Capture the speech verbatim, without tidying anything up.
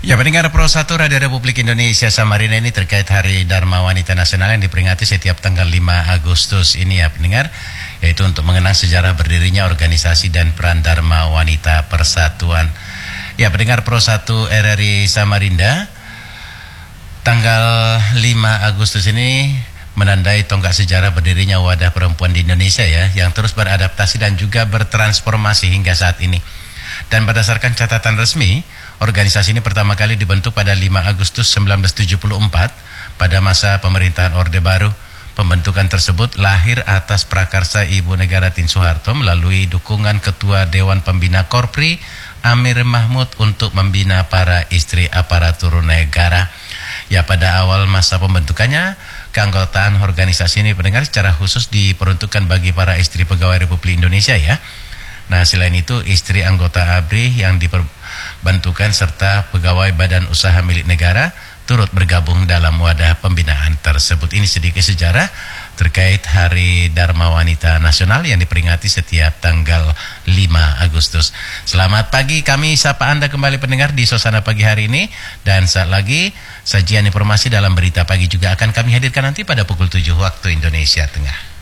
Ya, pendengar Pro satu Radio Republik Indonesia Samarinda ini terkait Hari Dharma Wanita Nasional yang diperingati setiap tanggal lima Agustus ini ya pendengar, yaitu untuk mengenang sejarah berdirinya organisasi dan peran Dharma Wanita Persatuan. Ya, pendengar Pro satu R R I Samarinda, tanggal lima Agustus ini menandai tonggak sejarah berdirinya wadah perempuan di Indonesia ya, yang terus beradaptasi dan juga bertransformasi hingga saat ini. Dan berdasarkan catatan resmi, organisasi ini pertama kali dibentuk pada lima Agustus seribu sembilan ratus tujuh puluh empat pada masa pemerintahan Orde Baru. Pembentukan tersebut lahir atas prakarsa Ibu Negara Tien Soeharto melalui dukungan Ketua Dewan Pembina Korpri Amir Mahmud untuk membina para istri aparatur negara. Ya, pada awal masa pembentukannya, keanggotaan organisasi ini pendengar secara khusus diperuntukkan bagi para istri pegawai Republik Indonesia ya. Nah, selain itu istri anggota A B R I yang diperbantukan serta pegawai badan usaha milik negara turut bergabung dalam wadah pembinaan tersebut. Ini sedikit sejarah terkait Hari Dharma Wanita Nasional yang diperingati setiap tanggal lima Agustus. Selamat pagi, kami sapa Anda kembali pendengar di suasana pagi hari ini. Dan saat lagi sajian informasi dalam berita pagi juga akan kami hadirkan nanti pada pukul tujuh waktu Indonesia Tengah.